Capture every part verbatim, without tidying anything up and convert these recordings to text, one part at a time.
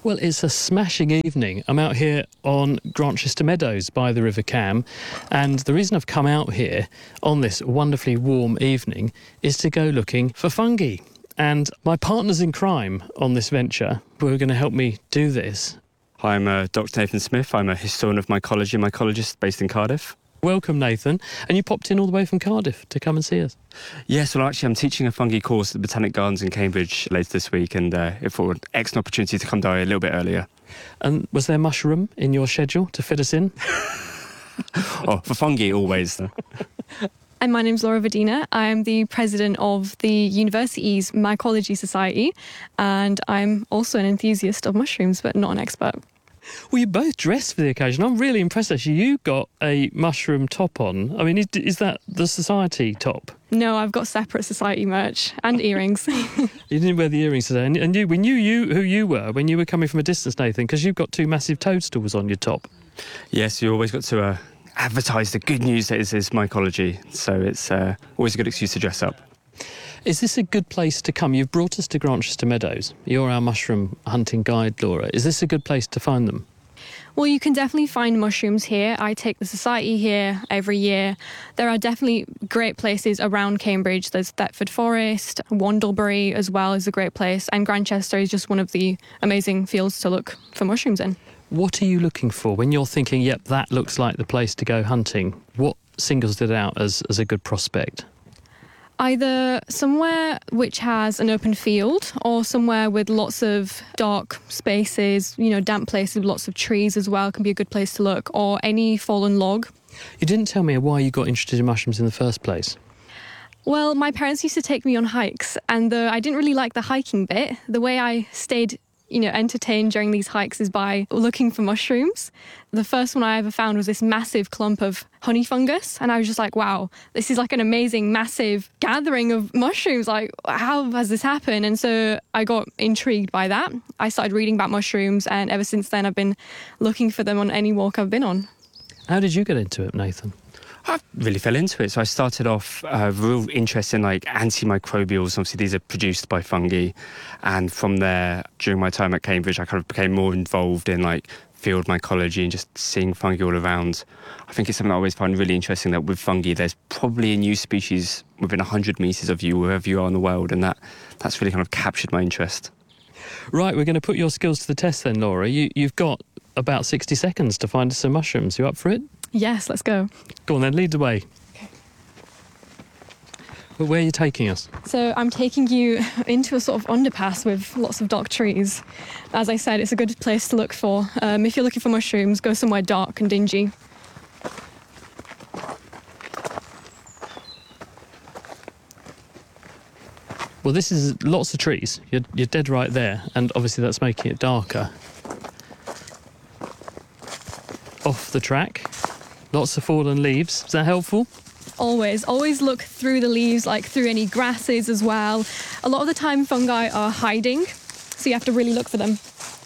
Well, it's a smashing evening. I'm out here on Grantchester Meadows by the River Cam, and the reason I've come out here on this wonderfully warm evening is to go looking for fungi. And my partners in crime on this venture who are going to help me do this. Hi, I'm uh, Doctor Nathan Smith. I'm a historian of mycology and mycologist based in Cardiff. Welcome, Nathan. And you popped in all the way from Cardiff to come and see us. Yes, well, actually, I'm teaching a fungi course at the Botanic Gardens in Cambridge later this week, and uh, it thought an excellent opportunity to come down a little bit earlier. And was there mushroom in your schedule to fit us in? Oh, for fungi, always. And my name's Laura Vadina. I'm the president of the university's Mycology Society, and I'm also an enthusiast of mushrooms, but not an expert. Well, you both dressed for the occasion. I'm really impressed, actually. You got a mushroom top on. I mean, is, is that the society top? No, I've got separate society merch and earrings. You didn't wear the earrings today. And, and you, we knew you who you were when you were coming from a distance, Nathan, because you've got two massive toadstools on your top. Yes, you always got to uh, advertise the good news that is, is mycology. So it's uh, always a good excuse to dress up. Is this a good place to come? You've brought us to Grantchester Meadows. You're our mushroom hunting guide, Laura. Is this a good place to find them? Well, you can definitely find mushrooms here. I take the society here every year. There are definitely great places around Cambridge. There's Thetford Forest, Wandlebury as well is a great place, and Grantchester is just one of the amazing fields to look for mushrooms in. What are you looking for when you're thinking, yep, that looks like the place to go hunting? What singles it out as, as a good prospect? Either somewhere which has an open field or somewhere with lots of dark spaces, you know, damp places with lots of trees as well can be a good place to look, or any fallen log. You didn't tell me why you got interested in mushrooms in the first place. Well, my parents used to take me on hikes, and though I didn't really like the hiking bit, the way I stayed you know, entertained during these hikes is by looking for mushrooms. The first one I ever found was this massive clump of honey fungus, and I was just like, wow, this is like an amazing, massive gathering of mushrooms. Like, how has this happened? And so I got intrigued by that. I started reading about mushrooms, and ever since then I've been looking for them on any walk I've been on. How did you get into it, Nathan? I really fell into it. So I started off uh, real interest in like antimicrobials. Obviously, these are produced by fungi. And from there, during my time at Cambridge, I kind of became more involved in like field mycology and just seeing fungi all around. I think it's something I always find really interesting, that with fungi, there's probably a new species within one hundred metres of you, wherever you are in the world. And that that's really kind of captured my interest. Right, we're going to put your skills to the test then, Laura. You, you've got about sixty seconds to find us some mushrooms. You up for it? Yes, let's go. Go on then, lead the way. Okay. Well, where are you taking us? So I'm taking you into a sort of underpass with lots of dark trees. As I said, it's a good place to look for. Um, if you're looking for mushrooms, go somewhere dark and dingy. Well, this is lots of trees. You're, you're dead right there, and obviously that's making it darker. Off the track. Lots of fallen leaves. Is that helpful? Always, always look through the leaves, like through any grasses as well. A lot of the time fungi are hiding, so you have to really look for them.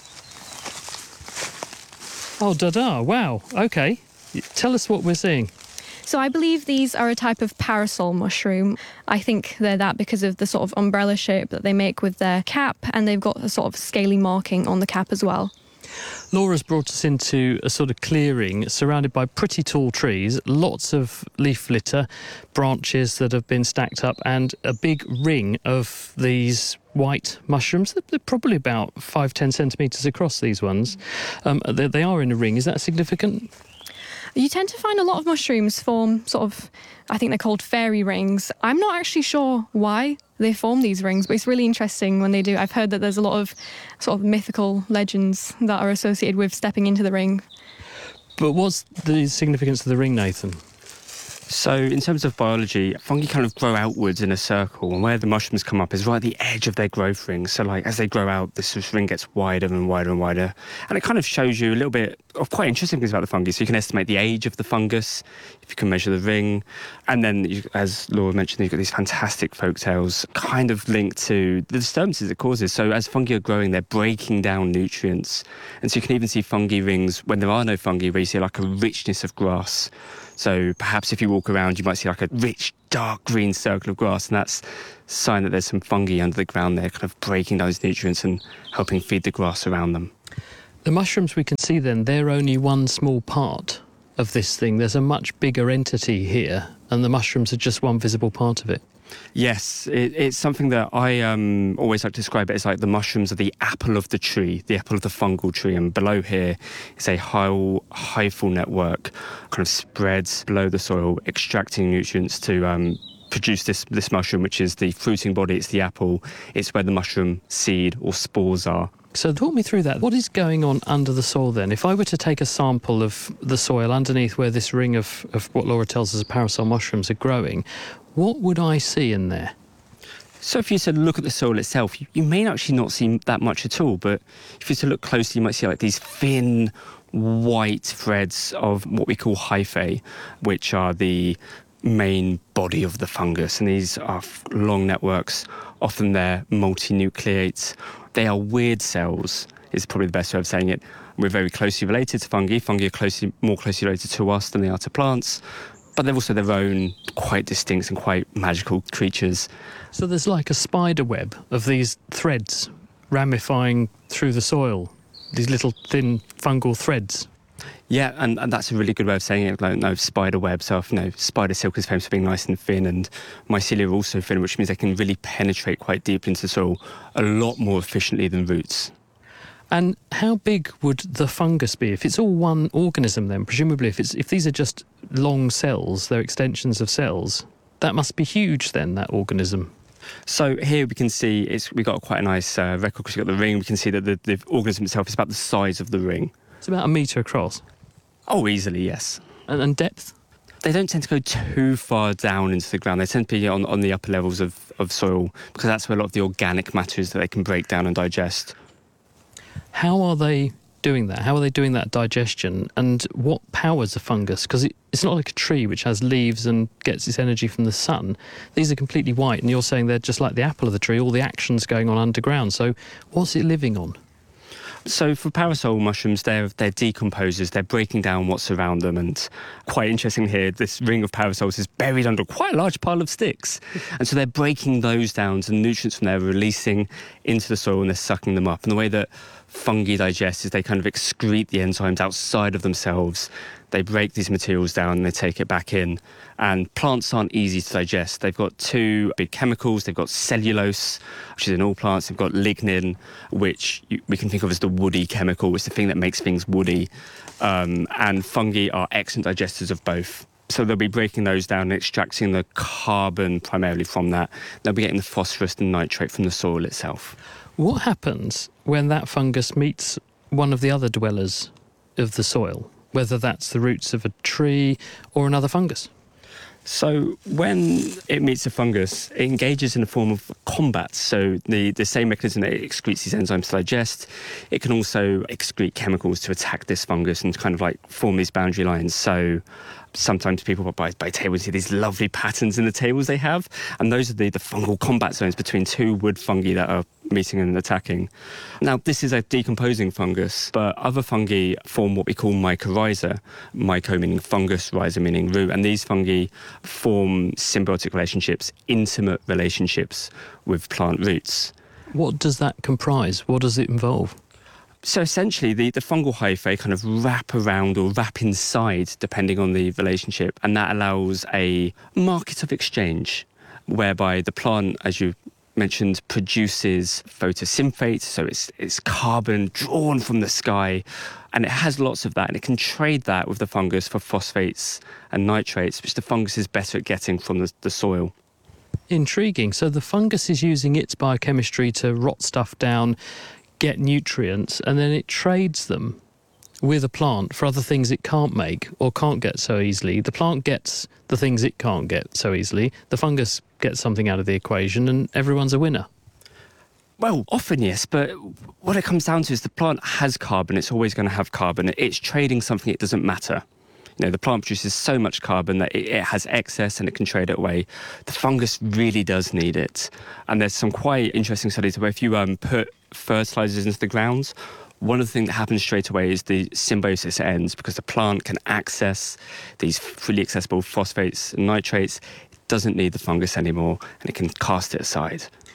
Oh, da-da, wow, okay. Tell us what we're seeing. So I believe these are a type of parasol mushroom. I think they're that because of the sort of umbrella shape that they make with their cap, and they've got a sort of scaly marking on the cap as well. Laura's brought us into a sort of clearing surrounded by pretty tall trees, lots of leaf litter, branches that have been stacked up, and a big ring of these white mushrooms. They're probably about five, ten centimetres across, these ones. Um, they, they are in a ring. Is that significant? You tend to find a lot of mushrooms form sort of, I think they're called fairy rings. I'm not actually sure why they form these rings, but it's really interesting when they do. I've heard that there's a lot of sort of mythical legends that are associated with stepping into the ring. But what's the significance of the ring, Nathan? So in terms of biology, fungi kind of grow outwards in a circle, and where the mushrooms come up is right at the edge of their growth ring. So like as they grow out, this ring gets wider and wider and wider. And it kind of shows you a little bit of quite interesting things about the fungi. So you can estimate the age of the fungus, if you can measure the ring. And then, you, as Laura mentioned, you've got these fantastic folktales kind of linked to the disturbances it causes. So as fungi are growing, they're breaking down nutrients. And so you can even see fungi rings when there are no fungi, where you see like a richness of grass. So perhaps if you walk around, you might see like a rich, dark green circle of grass, and that's a sign that there's some fungi under the ground there kind of breaking down those nutrients and helping feed the grass around them. The mushrooms we can see then, they're only one small part of this thing. There's a much bigger entity here, and the mushrooms are just one visible part of it. Yes, it, it's something that I um, always like to describe it as like the mushrooms are the apple of the tree, the apple of the fungal tree, and below here is a whole hyphal network kind of spreads below the soil, extracting nutrients to um, produce this, this mushroom, which is the fruiting body, it's the apple, it's where the mushroom seed or spores are. So talk me through that. What is going on under the soil then? If I were to take a sample of the soil underneath where this ring of, of what Laura tells us are parasol mushrooms are growing, what would I see in there? So if you to look at the soil itself, you, you may actually not see that much at all, but if you to look closely, you might see like these thin white threads of what we call hyphae, which are the main body of the fungus. And these are long networks, often they're multinucleates. They are weird cells, is probably the best way of saying it. We're very closely related to fungi. Fungi are closely, more closely related to us than they are to plants. But they're also their own quite distinct and quite magical creatures. So there's like a spider web of these threads ramifying through the soil, these little thin fungal threads. Yeah, and, and that's a really good way of saying it. Like, no, spider web. So, you know, spider silk is famous for being nice and thin, and mycelia are also thin, which means they can really penetrate quite deep into the soil a lot more efficiently than roots. And how big would the fungus be? If it's all one organism then, presumably if it's if these are just long cells, they're extensions of cells, that must be huge then, that organism. So here we can see it's we've got quite a nice uh, record because we've got the ring. We can see that the, the organism itself is about the size of the ring. It's about a metre across. Oh, easily, yes. And, and depth? They don't tend to go too far down into the ground. They tend to be on, on the upper levels of, of soil because that's where a lot of the organic matter is that they can break down and digest. How are they doing that? How are they doing that digestion? And what powers a fungus? Because it, it's not like a tree which has leaves and gets its energy from the sun. These are completely white, and you're saying they're just like the apple of the tree, all the action's going on underground. So what's it living on? So for parasol mushrooms, they're, they're decomposers. They're breaking down what's around them. And quite interesting here, this ring of parasols is buried under quite a large pile of sticks. And so they're breaking those down, and nutrients from there are releasing into the soil, and they're sucking them up. And the way that fungi digest is they kind of excrete the enzymes outside of themselves. They break these materials down and they take it back in. And plants aren't easy to digest. They've got two big chemicals. They've got cellulose, which is in all plants. They've got lignin, which you, we can think of as the woody chemical. It's the thing that makes things woody. Um, and fungi are excellent digesters of both. So they'll be breaking those down and extracting the carbon primarily from that. They'll be getting the phosphorus and nitrate from the soil itself. What happens when that fungus meets one of the other dwellers of the soil, whether that's the roots of a tree or another fungus? So when it meets a fungus, it engages in a form of combat. So the, the same mechanism that it excretes these enzymes to digest, it can also excrete chemicals to attack this fungus and kind of like form these boundary lines. So sometimes people buy, buy tables see these lovely patterns in the tables they have, and those are the, the fungal combat zones between two wood fungi that are meeting and attacking. Now, this is a decomposing fungus, but other fungi form what we call mycorrhiza. Myco meaning fungus, rhiza meaning root, and these fungi form symbiotic relationships, intimate relationships with plant roots. What does that comprise? What does it involve? So essentially, the, the fungal hyphae kind of wrap around or wrap inside, depending on the relationship, and that allows a market of exchange, whereby the plant, as you mentioned, produces photosynthate, so it's, it's carbon drawn from the sky, and it has lots of that, and it can trade that with the fungus for phosphates and nitrates, which the fungus is better at getting from the, the soil. Intriguing. So the fungus is using its biochemistry to rot stuff down, get nutrients, and then it trades them with a plant for other things it can't make or can't get so easily. The plant gets the things it can't get so easily. The fungus gets something out of the equation, and everyone's a winner. Well, often yes, but what it comes down to is the plant has carbon. It's always going to have carbon. It's trading something it doesn't matter. You know, the plant produces so much carbon that it, it has excess and it can trade it away. The fungus really does need it. And there's some quite interesting studies where if you um, put fertilizers into the ground, one of the things that happens straight away is the symbiosis ends because the plant can access these freely accessible phosphates and nitrates. It doesn't need the fungus anymore, and it can cast it aside.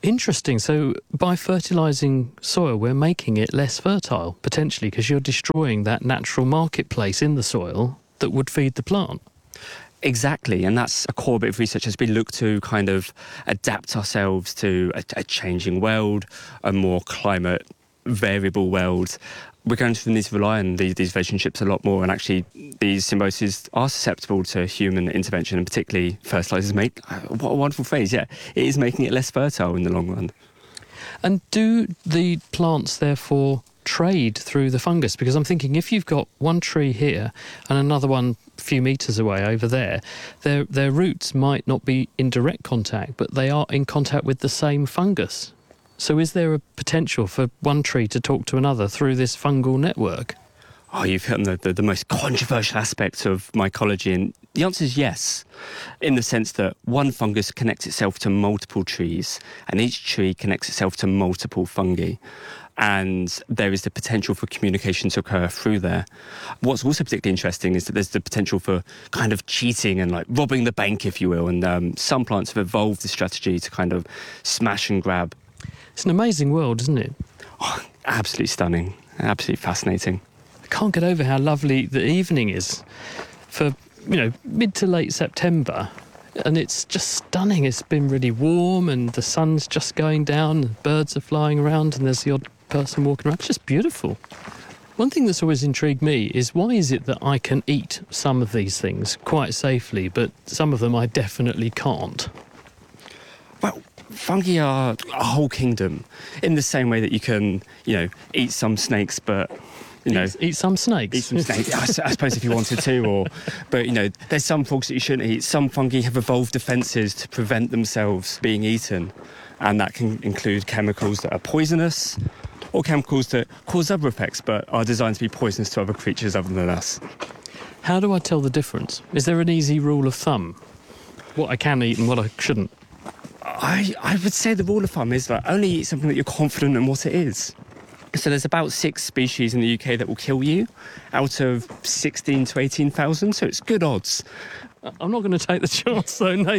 Interesting. So by fertilising soil, we're making it less fertile, potentially, because you're destroying that natural marketplace in the soil that would feed the plant. Exactly, and that's a core bit of research as we look to kind of adapt ourselves to a, a changing world, a more climate variable world. We're going to need to rely on these, these relationships a lot more, and actually these symbioses are susceptible to human intervention, and particularly fertilisers make, what a wonderful phrase, yeah, it is making it less fertile in the long run. And do the plants therefore trade through the fungus? Because I'm thinking if you've got one tree here and another one a few metres away over there, their, their roots might not be in direct contact, but they are in contact with the same fungus. So is there a potential for one tree to talk to another through this fungal network? Oh, you've hit on the, the, the most controversial aspect of mycology, and the answer is yes, in the sense that one fungus connects itself to multiple trees, and each tree connects itself to multiple fungi. And there is the potential for communication to occur through there. What's also particularly interesting is that there's the potential for kind of cheating and like robbing the bank, if you will, and um, some plants have evolved the strategy to kind of smash and grab. It's an amazing world, isn't it? Oh, absolutely stunning, absolutely fascinating. I can't get over how lovely the evening is for, you know, mid to late September. And it's just stunning. It's been really warm and the sun's just going down, and birds are flying around and there's the odd person walking around. It's just beautiful. One thing that's always intrigued me is why is it that I can eat some of these things quite safely, but some of them I definitely can't? Well, fungi are a whole kingdom in the same way that you can, you know, eat some snakes, but, you know... Eat, eat some snakes. Eat some snakes, I, I suppose, if you wanted to, or... But, you know, there's some frogs that you shouldn't eat. Some fungi have evolved defences to prevent themselves being eaten, and that can include chemicals that are poisonous or chemicals that cause other effects but are designed to be poisonous to other creatures other than us. How do I tell the difference? Is there an easy rule of thumb? What I can eat and what I shouldn't? I, I would say the rule of thumb is like only eat something that you're confident in what it is. So there's about six species in the U K that will kill you out of sixteen to eighteen thousand, so it's good odds. I'm not going to take the chance, though, no.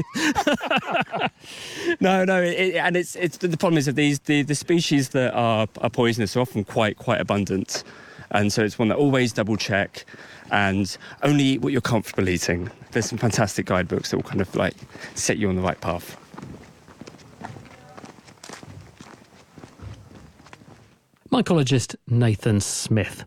no, no, it, and it's it's the problem is that these the, the species that are, are poisonous are often quite quite abundant, and so it's one that always double check and only eat what you're comfortable eating. There's some fantastic guidebooks that will kind of like set you on the right path. Mycologist Nathan Smith.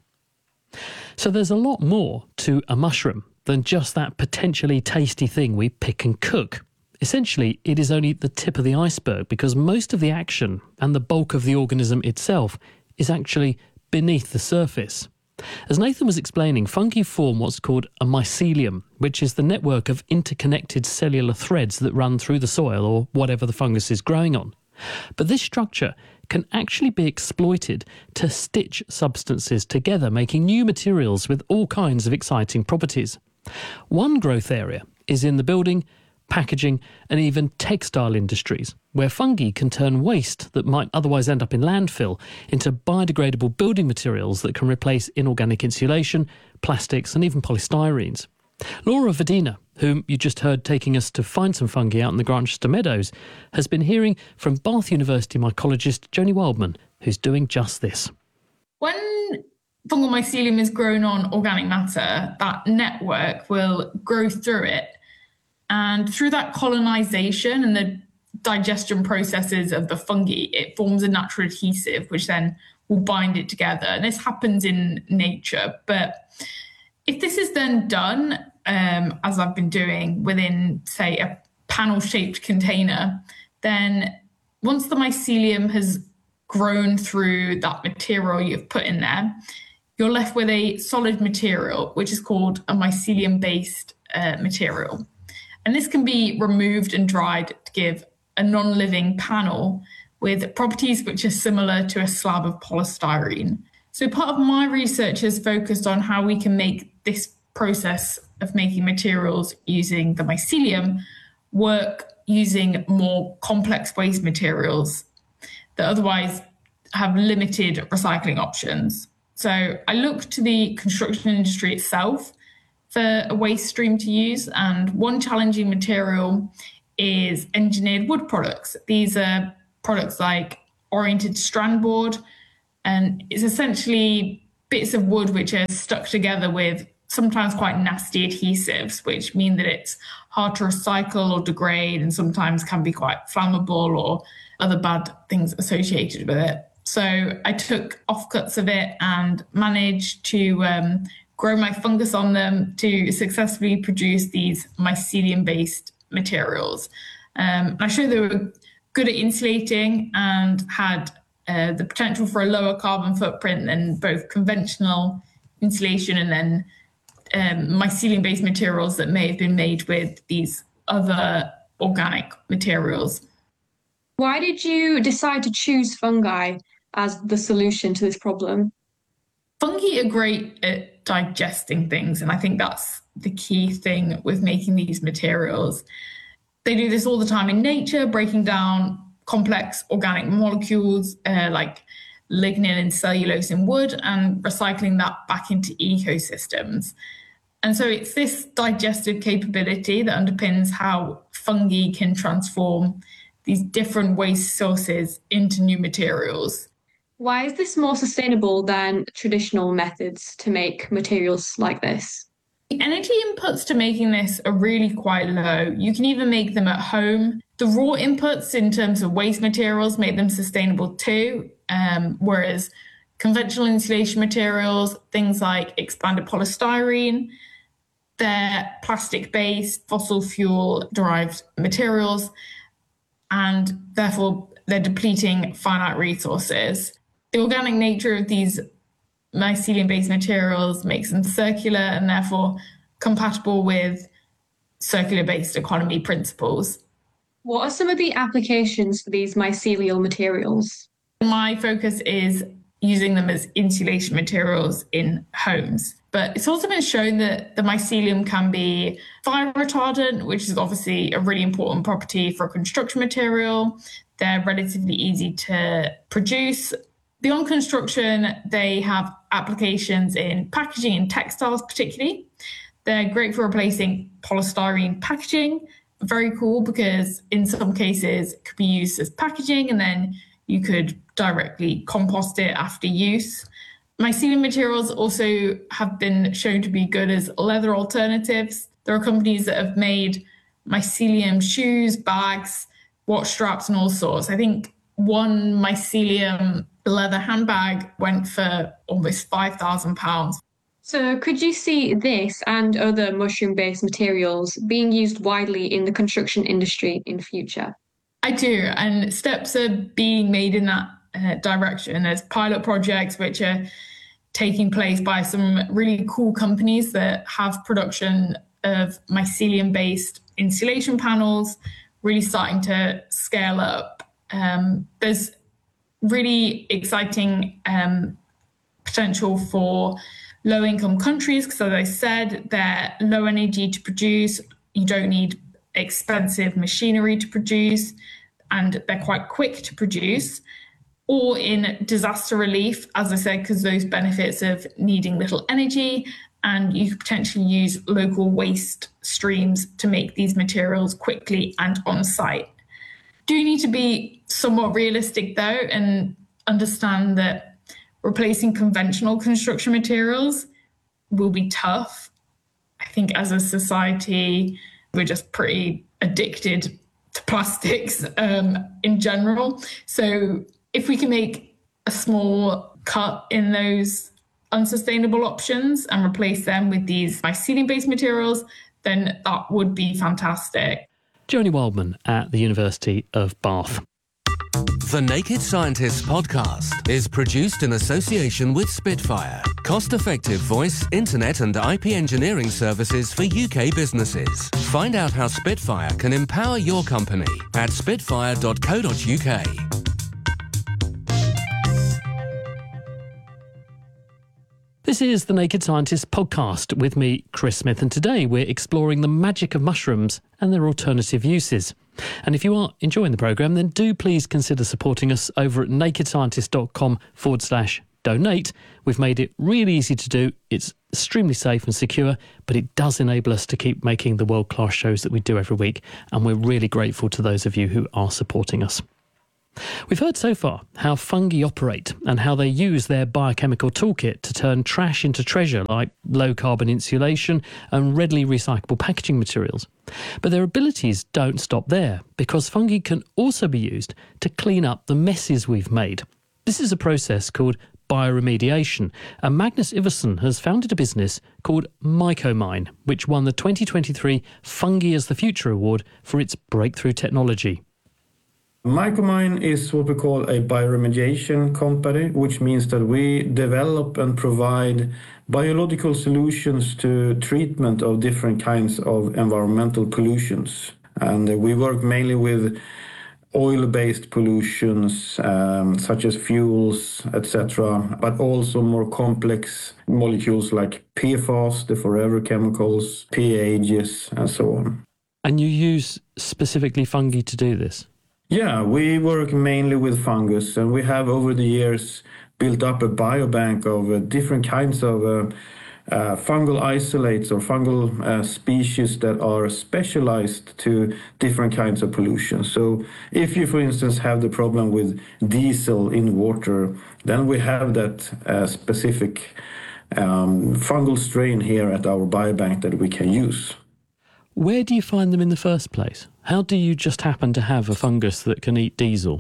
So there's a lot more to a mushroom than just that potentially tasty thing we pick and cook. Essentially, it is only the tip of the iceberg because most of the action and the bulk of the organism itself is actually beneath the surface. As Nathan was explaining, fungi form what's called a mycelium, which is the network of interconnected cellular threads that run through the soil or whatever the fungus is growing on. But this structure can actually be exploited to stitch substances together, making new materials with all kinds of exciting properties. One growth area is in the building, packaging and even textile industries, where fungi can turn waste that might otherwise end up in landfill into biodegradable building materials that can replace inorganic insulation, plastics and even polystyrenes. Laura Vadina, whom you just heard taking us to find some fungi out in the Grantchester Meadows, has been hearing from Bath University mycologist Joni Wildman, who's doing just this. When fungal mycelium is grown on organic matter, that network will grow through it. And through that colonisation and the digestion processes of the fungi, it forms a natural adhesive, which then will bind it together. And this happens in nature. But if this is then done, um, as I've been doing within, say, a panel-shaped container, then once the mycelium has grown through that material you've put in there, you're left with a solid material, which is called a mycelium-based uh, material. And this can be removed and dried to give a non-living panel with properties which are similar to a slab of polystyrene. So part of my research is focused on how we can make this process of making materials using the mycelium work using more complex waste materials that otherwise have limited recycling options. So I look to the construction industry itself for a waste stream to use, and one challenging material is engineered wood products. These are products like oriented strand board, and it's essentially bits of wood which are stuck together with sometimes quite nasty adhesives, which mean that it's hard to recycle or degrade and sometimes can be quite flammable or other bad things associated with it. So I took offcuts of it and managed to um, grow my fungus on them to successfully produce these mycelium-based materials. Um, I showed they were good at insulating and had uh, the potential for a lower carbon footprint than both conventional insulation and then um, mycelium-based materials that may have been made with these other organic materials. Why did you decide to choose fungi as the solution to this problem? Fungi are great at digesting things, and I think that's the key thing with making these materials. They do this all the time in nature, breaking down complex organic molecules uh, like lignin and cellulose in wood and recycling that back into ecosystems. And so it's this digestive capability that underpins how fungi can transform these different waste sources into new materials. Why is this more sustainable than traditional methods to make materials like this? The energy inputs to making this are really quite low. You can even make them at home. The raw inputs in terms of waste materials make them sustainable too, um, whereas conventional insulation materials, things like expanded polystyrene, they're plastic-based, fossil fuel-derived materials, and therefore they're depleting finite resources. The organic nature of these mycelium-based materials makes them circular and therefore compatible with circular-based economy principles. What are some of the applications for these mycelial materials? My focus is using them as insulation materials in homes. But it's also been shown that the mycelium can be fire retardant, which is obviously a really important property for a construction material. They're relatively easy to produce. Beyond construction, they have applications in packaging and textiles particularly. They're great for replacing polystyrene packaging. Very cool because in some cases it could be used as packaging and then you could directly compost it after use. Mycelium materials also have been shown to be good as leather alternatives. There are companies that have made mycelium shoes, bags, watch straps, and all sorts. I think one mycelium leather handbag went for almost five thousand pounds. So could you see this and other mushroom-based materials being used widely in the construction industry in future? I do, and steps are being made in that uh, direction. There's pilot projects which are taking place by some really cool companies that have production of mycelium-based insulation panels, really starting to scale up. Um, there's really exciting um, potential for low-income countries because, as I said, they're low energy to produce. You don't need expensive machinery to produce, and they're quite quick to produce. Or in disaster relief, as I said, because those benefits of needing little energy, and you could potentially use local waste streams to make these materials quickly and on site. Do you need to be somewhat realistic though and understand that replacing conventional construction materials will be tough? I think as a society, we're just pretty addicted to plastics um, in general. So if we can make a small cut in those unsustainable options and replace them with these mycelium-based materials, then that would be fantastic. Joni Wildman at the University of Bath. The Naked Scientists podcast is produced in association with Spitfire, cost-effective voice, internet and I P engineering services for U K businesses. Find out how Spitfire can empower your company at spitfire dot co dot U K. This is the Naked Scientists podcast with me, Chris Smith, and today we're exploring the magic of mushrooms and their alternative uses. And if you are enjoying the programme, then do please consider supporting us over at nakedscientist.com forward slash donate. We've made it really easy to do. It's extremely safe and secure, but it does enable us to keep making the world-class shows that we do every week. And we're really grateful to those of you who are supporting us. We've heard so far how fungi operate and how they use their biochemical toolkit to turn trash into treasure, like low-carbon insulation and readily recyclable packaging materials. But their abilities don't stop there, because fungi can also be used to clean up the messes we've made. This is a process called bioremediation, and Magnus Iversen has founded a business called Mycomine, which won the twenty twenty-three Fungi as the Future Award for its breakthrough technology. Mycomine is what we call a bioremediation company, which means that we develop and provide biological solutions to treatment of different kinds of environmental pollutions. And we work mainly with oil-based pollutions, um, such as fuels, et cetera, but also more complex molecules like P F A S, the forever chemicals, pHs, and so on. And you use specifically fungi to do this? Yeah, we work mainly with fungus, and we have over the years built up a biobank of uh, different kinds of uh, uh, fungal isolates or fungal uh, species that are specialized to different kinds of pollution. So if you, for instance, have the problem with diesel in water, then we have that uh, specific um, fungal strain here at our biobank that we can use. Where do you find them in the first place? How do you just happen to have a fungus that can eat diesel?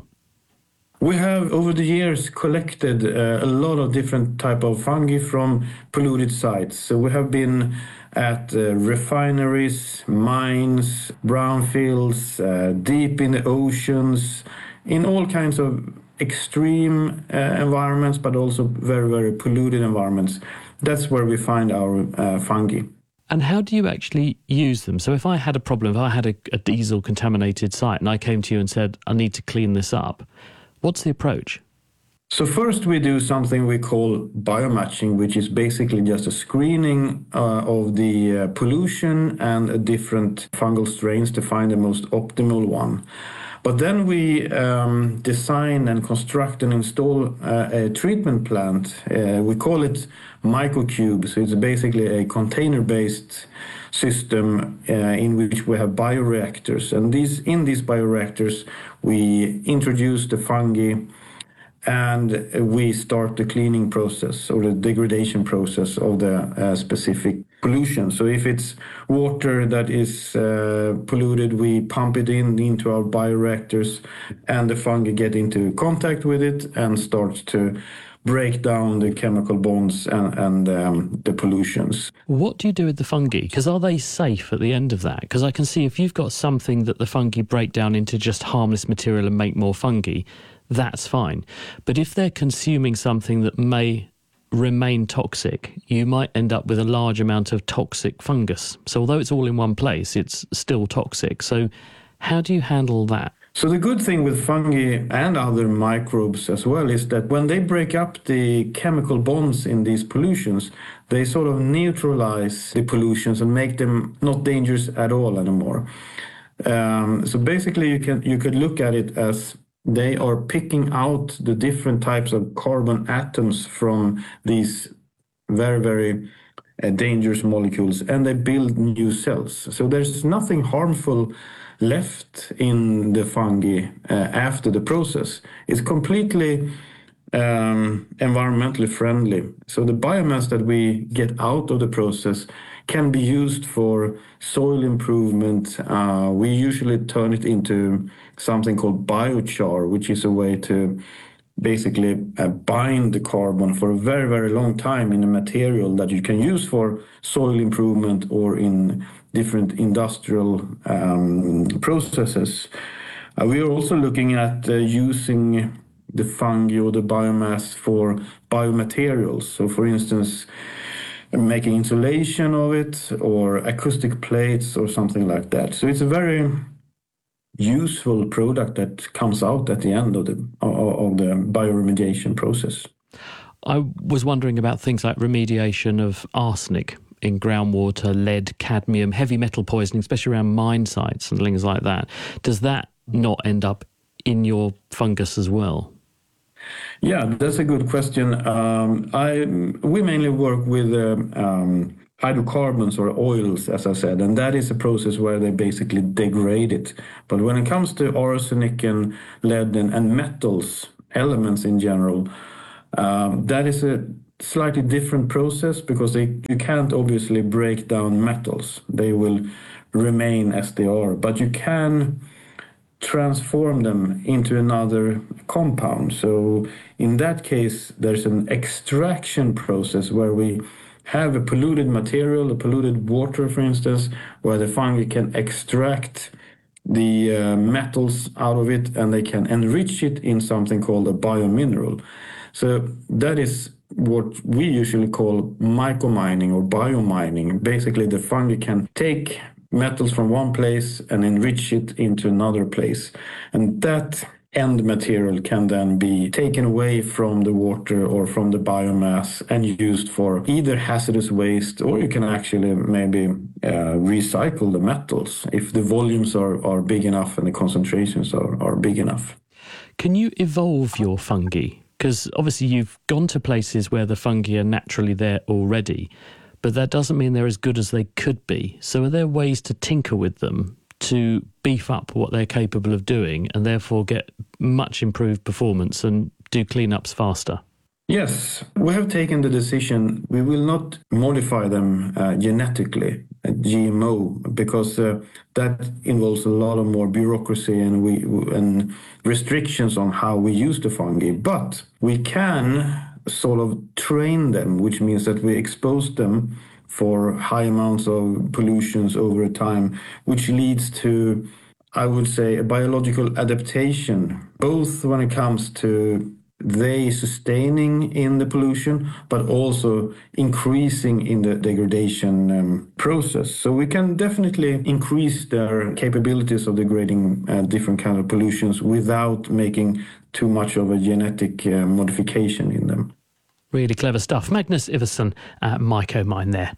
We have, over the years, collected uh, a lot of different type of fungi from polluted sites. So we have been at uh, refineries, mines, brownfields, uh, deep in the oceans, in all kinds of extreme uh, environments, but also very, very polluted environments. That's where we find our uh, fungi. And how do you actually use them? So if I had a problem, if I had a, a diesel contaminated site and I came to you and said, I need to clean this up, what's the approach? So first we do something we call biomatching, which is basically just a screening uh, of the uh, pollution and uh, different fungal strains to find the most optimal one. But then we um, design and construct and install uh, a treatment plant. Uh, we call it MycoCube. So it's basically a container-based system uh, in which we have bioreactors. And these, in these bioreactors, we introduce the fungi and we start the cleaning process or the degradation process of the uh, specific pollution. So if it's water that is uh, polluted, we pump it in into our bioreactors and the fungi get into contact with it and start to break down the chemical bonds and, and um, the pollutions. What do you do with the fungi? Because are they safe at the end of that? Because I can see if you've got something that the fungi break down into just harmless material and make more fungi, that's fine. But if they're consuming something that may remain toxic, you might end up with a large amount of toxic fungus. So although it's all in one place, it's still toxic. So how do you handle that? So the good thing with fungi and other microbes as well is that when they break up the chemical bonds in these pollutions, they sort of neutralize the pollutions and make them not dangerous at all anymore. Um, so basically you can you could look at it as they are picking out the different types of carbon atoms from these very, very uh, dangerous molecules, and they build new cells. So there's nothing harmful left in the fungi uh, after the process. It's completely um, environmentally friendly. So the biomass that we get out of the process can be used for soil improvement. Uh, we usually turn it into something called biochar, which is a way to basically uh, bind the carbon for a very, very long time in a material that you can use for soil improvement or in different industrial um, processes. Uh, we are also looking at uh, using the fungi or the biomass for biomaterials. So for instance, making insulation of it or acoustic plates or something like that. So it's a very useful product that comes out at the end of the of the bioremediation process. I was wondering about things like remediation of arsenic in groundwater, lead, cadmium, heavy metal poisoning, especially around mine sites and things like that. Does that not end up in your fungus as well? Yeah, that's a good question. Um, I we mainly work with uh, um, hydrocarbons or oils, as I said, and that is a process where they basically degrade it. But when it comes to arsenic and lead and, and metals, elements in general, um, that is a slightly different process because they, you can't obviously break down metals. They will remain as they are, but you can transform them into another compound. So in that case, there's an extraction process where we have a polluted material, a polluted water, for instance, where the fungi can extract the uh, metals out of it and they can enrich it in something called a biomineral. So that is what we usually call mycomining or biomining. Basically, the fungi can take metals from one place and enrich it into another place. And that end material can then be taken away from the water or from the biomass and used for either hazardous waste, or you can actually maybe uh, recycle the metals if the volumes are, are big enough and the concentrations are, are big enough. Can you evolve your fungi? Because obviously you've gone to places where the fungi are naturally there already, but that doesn't mean they're as good as they could be. So are there ways to tinker with them to beef up what they're capable of doing and therefore get much improved performance and do cleanups faster? Yes, we have taken the decision. We will not modify them uh, genetically, uh, G M O, because uh, that involves a lot of more bureaucracy and we and restrictions on how we use the fungi. But we can sort of train them, which means that we expose them for high amounts of pollutions over a time, which leads to, I would say, a biological adaptation, both when it comes to they sustaining in the pollution, but also increasing in the degradation um, process. So we can definitely increase their capabilities of degrading uh, different kinds of pollutions without making too much of a genetic uh, modification in them. Really clever stuff. Magnus Iversen at Mycomine there.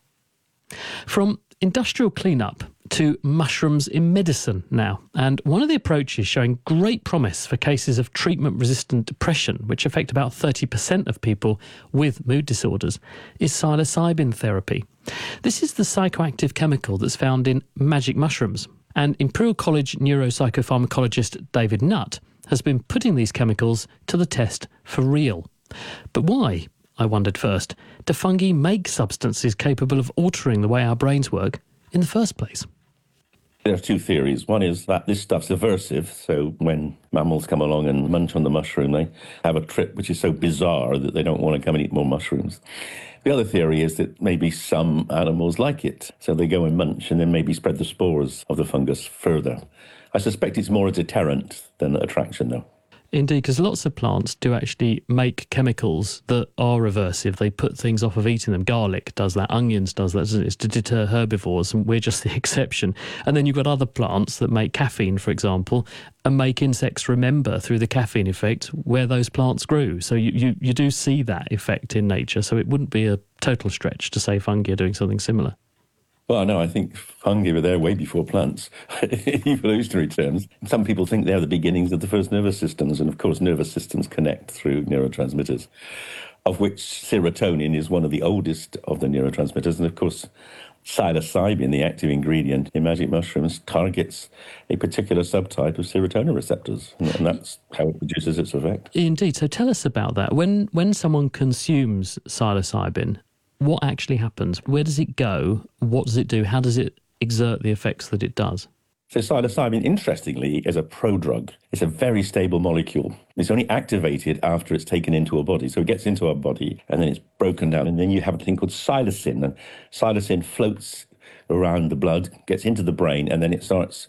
From industrial cleanup to mushrooms in medicine now. And one of the approaches showing great promise for cases of treatment-resistant depression, which affect about thirty percent of people with mood disorders, is psilocybin therapy. This is the psychoactive chemical that's found in magic mushrooms. And Imperial College neuropsychopharmacologist David Nutt has been putting these chemicals to the test for real. But why, I wondered first, do fungi make substances capable of altering the way our brains work in the first place? There are two theories. One is that this stuff's aversive, so when mammals come along and munch on the mushroom, they have a trip which is so bizarre that they don't want to come and eat more mushrooms. The other theory is that maybe some animals like it, so they go and munch and then maybe spread the spores of the fungus further. I suspect it's more a deterrent than attraction, though. Indeed, because lots of plants do actually make chemicals that are aversive. They put things off of eating them. Garlic does that. Onions does that. It's to deter herbivores, and we're just the exception. And then you've got other plants that make caffeine, for example, and make insects remember through the caffeine effect where those plants grew. So you, you, you do see that effect in nature. So it wouldn't be a total stretch to say fungi are doing something similar. Well, no, I think fungi were there way before plants, in evolutionary terms. Some people think they're the beginnings of the first nervous systems, and of course nervous systems connect through neurotransmitters, of which serotonin is one of the oldest of the neurotransmitters, and of course psilocybin, the active ingredient in magic mushrooms, targets a particular subtype of serotonin receptors, and that's how it produces its effect. Indeed, so tell us about that. When, when someone consumes psilocybin, what actually happens? Where does it go? What does it do? How does it exert the effects that it does? So psilocybin, interestingly, is a prodrug. It's a very stable molecule. It's only activated after it's taken into a body. So it gets into our body and then it's broken down. And then you have a thing called psilocin. And psilocin floats around the blood, gets into the brain, and then it starts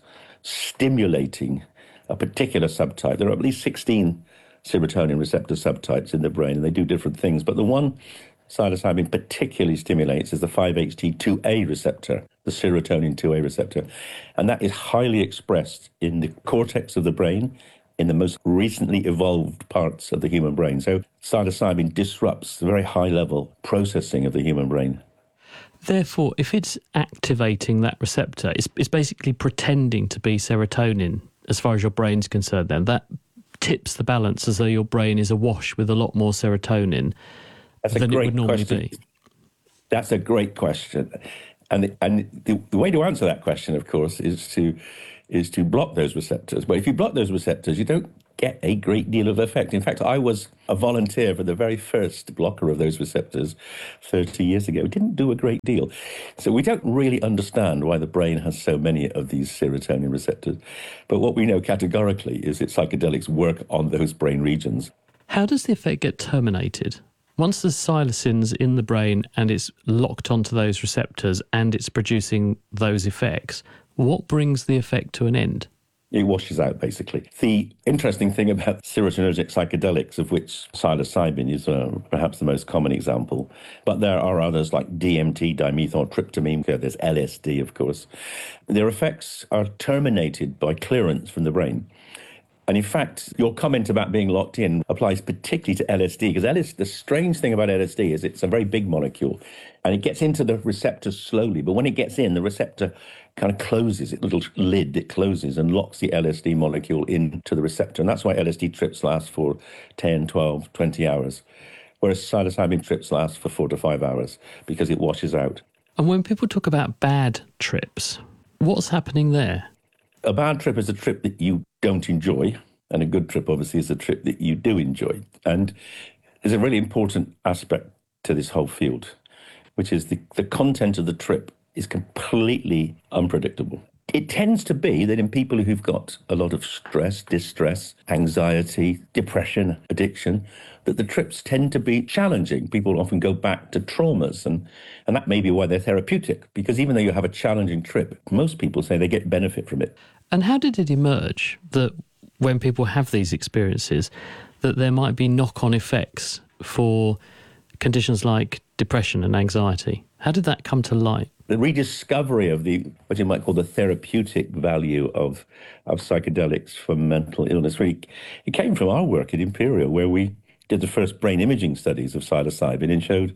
stimulating a particular subtype. There are at least sixteen serotonin receptor subtypes in the brain, and they do different things. But the one psilocybin particularly stimulates is the five H T two A receptor, the serotonin two A receptor. And that is highly expressed in the cortex of the brain, in the most recently evolved parts of the human brain. So psilocybin disrupts the very high-level processing of the human brain. Therefore, if it's activating that receptor, it's, it's basically pretending to be serotonin as far as your brain's concerned then. That tips the balance as though your brain is awash with a lot more serotonin. That's a than great it would normally question. be. That's a great question. And, the, and the, the way to answer that question, of course, is to is to block those receptors. But if you block those receptors, you don't get a great deal of effect. In fact, I was a volunteer for the very first blocker of those receptors thirty years ago. It didn't do a great deal. So we don't really understand why the brain has so many of these serotonin receptors. But what we know categorically is that psychedelics work on those brain regions. How does the effect get terminated? Once there's psilocybin's in the brain and it's locked onto those receptors and it's producing those effects, what brings the effect to an end? It washes out, basically. The interesting thing about serotonergic psychedelics, of which psilocybin is uh, perhaps the most common example, but there are others like D M T, dimethyltryptamine, there's L S D, of course. Their effects are terminated by clearance from the brain. And in fact, your comment about being locked in applies particularly to L S D, because L S D, the strange thing about L S D is it's a very big molecule, and it gets into the receptor slowly. But when it gets in, the receptor kind of closes, its little lid, it closes and locks the L S D molecule into the receptor. And that's why L S D trips last for ten, twelve, twenty hours, whereas psilocybin trips last for four to five hours because it washes out. And when people talk about bad trips, what's happening there? A bad trip is a trip that you don't enjoy, and a good trip, obviously, is a trip that you do enjoy. And there's a really important aspect to this whole field, which is the, the content of the trip is completely unpredictable. It tends to be that in people who've got a lot of stress, distress, anxiety, depression, addiction, that the trips tend to be challenging. People often go back to traumas, and, and that may be why they're therapeutic, because even though you have a challenging trip, most people say they get benefit from it. And how did it emerge that when people have these experiences, that there might be knock-on effects for conditions like depression and anxiety? How did that come to light? The rediscovery of the, what you might call the therapeutic value of, of psychedelics for mental illness, really, it came from our work at Imperial, where we did the first brain imaging studies of psilocybin and showed,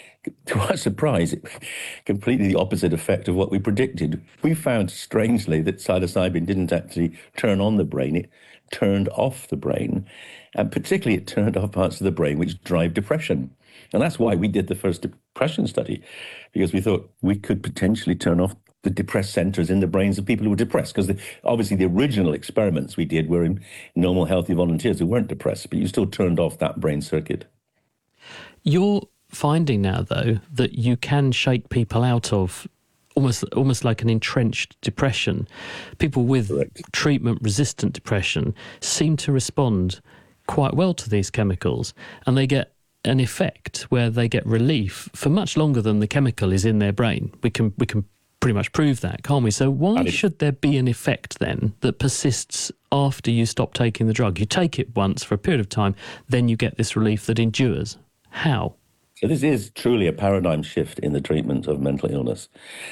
to our surprise, completely the opposite effect of what we predicted. We found, strangely, that psilocybin didn't actually turn on the brain, it turned off the brain, and particularly it turned off parts of the brain which drive depression. And that's why we did the first depression study, because we thought we could potentially turn off the depressed centers in the brains of people who were depressed, because obviously the original experiments we did were in normal, healthy volunteers who weren't depressed, but you still turned off that brain circuit. You're finding now, though, that you can shake people out of almost almost like an entrenched depression. People with Correct. treatment-resistant depression seem to respond quite well to these chemicals, and they get an effect where they get relief for much longer than the chemical is in their brain. We can we can pretty much prove that, can't we? So why should there be an effect then that persists after you stop taking the drug? You take it once for a period of time, then you get this relief that endures. How? So this is truly a paradigm shift in the treatment of mental illness.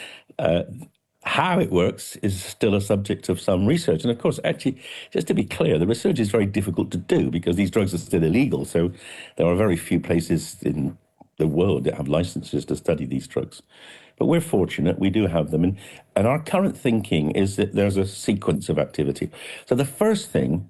Uh, how it works is still a subject of some research. And of course, actually, just to be clear, the research is very difficult to do because these drugs are still illegal. So there are very few places in the world that have licenses to study these drugs. But we're fortunate, we do have them. And, and our current thinking is that there's a sequence of activity. So the first thing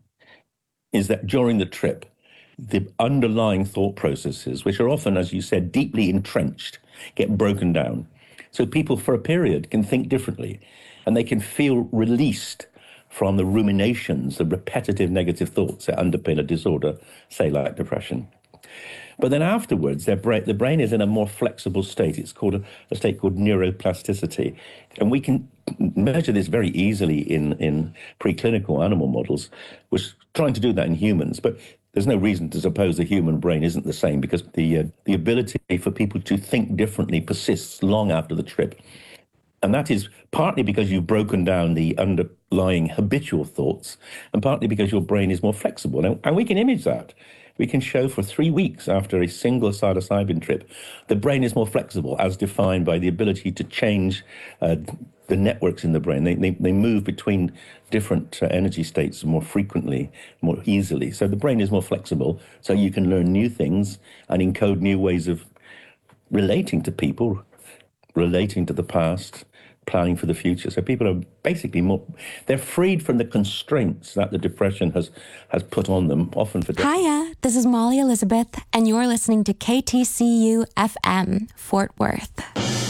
is that during the trip, the underlying thought processes, which are often, as you said, deeply entrenched, get broken down. So people for a period can think differently, and they can feel released from the ruminations, the repetitive negative thoughts that underpin a disorder, say like depression. But then afterwards, their brain, the brain is in a more flexible state. It's called a, a state called neuroplasticity. And we can measure this very easily in, in preclinical animal models. We're trying to do that in humans, but there's no reason to suppose the human brain isn't the same, because the uh, the ability for people to think differently persists long after the trip. And that is partly because you've broken down the underlying habitual thoughts, and partly because your brain is more flexible. And, and we can image that. We can show for three weeks after a single psilocybin trip, the brain is more flexible, as defined by the ability to change uh, the networks in the brain. They, they, they move between different uh, energy states more frequently, more easily. So the brain is more flexible, so you can learn new things and encode new ways of relating to people, relating to the past, planning for the future. So people are basically more, they're freed from the constraints that the depression has, has put on them, often for decades. Hiya, This is Molly Elizabeth, and you're listening to K T C U F M, Fort Worth.